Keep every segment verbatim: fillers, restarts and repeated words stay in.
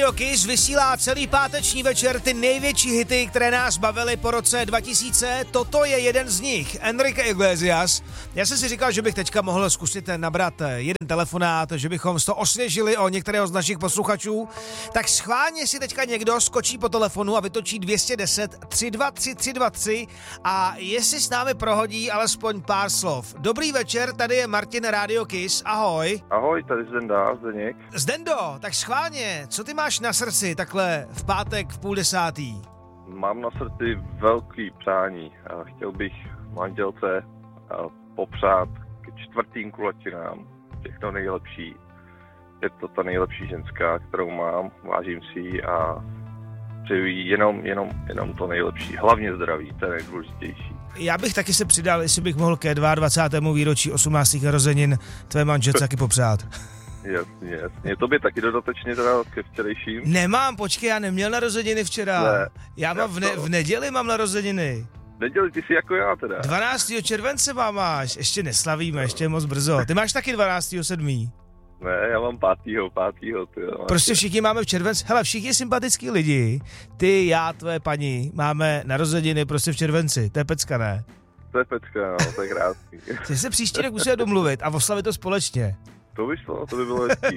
Radio Kiss vysílá celý páteční večer ty největší hity, které nás bavily po roce dva tisíce. Toto je jeden z nich, Enrique Iglesias. Já jsem si říkal, že bych teďka mohl zkusit nabrat jeden telefonát, že bychom to osvěžili o některého z našich posluchačů. Tak schválně si teďka někdo skočí po telefonu a vytočí dvě stě deset tři dva tři tři dva tři a jestli s námi prohodí alespoň pár slov. Dobrý večer, tady je Martin Radio Kiss, ahoj. Ahoj, tady Zdenda, Zdeněk. Zdendo, tak schválně, co ty máš na srdci takhle v pátek v půl desátý? Mám na srdci velký přání. Chtěl bych manželce popřát k čtvrtým kulatínám všechno nejlepší. Je to ta nejlepší ženská, kterou mám, vážím si ji a přeju jí jenom, jenom, jenom to nejlepší. Hlavně zdraví, to je nejdůležitější. Já bych taky se přidal, jestli bych mohl ke dvacátému výročí osmnáctých narozenin tvé manželce taky popřát. Jasně, jasně. Tobě taky dodatečně teda ke včerejším? Nemám, počkej, já neměl narozeniny včera. Ne, já mám v, ne, v neděli mám narozeniny. Neděli, ty jsi jako já teda. dvanáctého července mám máš, ještě neslavíme, ještě je moc brzo. Ty máš taky dvanáctého sedmého Ne, já mám pátýho, pátýho, ty jo. Prostě všichni máme v červenci, hele, všichni sympatický lidi, ty, já, tvé paní, máme narozeniny prostě v červenci, to je pecka, ne? To je pecka, no, to je krásný. Ty se příští rok musíme domluvit a oslavit to společně. To by šlo, to by bylo hezký.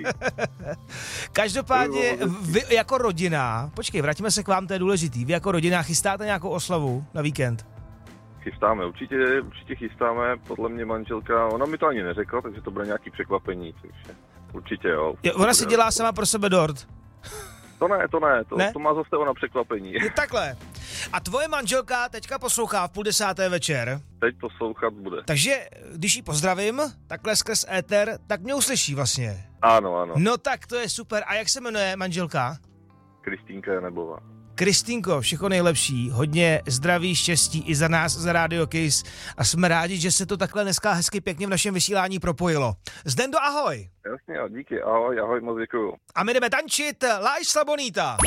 Každopádně, by vy jako rodina, počkej, vrátíme se k vám, to je důležitý, vy jako rodina chystáte nějakou oslavu na víkend? Chystáme, určitě, určitě chystáme, podle mě manželka, ona mi to ani neřekla, takže to bude nějaký překvapení, takže určitě jo. Je, ona si dělá sama pro sebe dort? To ne, to ne, to, ne? to má zase ona překvapení. Je takhle. A tvoje manželka teďka poslouchá v půl desáté večer. Teď poslouchat bude. Takže, když ji pozdravím, takhle skrz éter, tak mě uslyší vlastně. Ano, ano. No tak to je super. A jak se jmenuje manželka? Kristýnka Janebová. Kristýnko, všechno nejlepší, hodně zdraví, štěstí i za nás, za Radio Kiss a jsme rádi, že se to takhle dneska hezky pěkně v našem vysílání propojilo. Zdendo, ahoj! Jasně, díky, ahoj, ahoj, moc děkuju. A my jdeme tančit La Isla Bonita.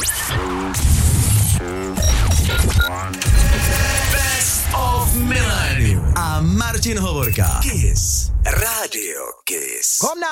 Best of Millennium a Martin Hovorka. Kiss. Radio Kiss. Kom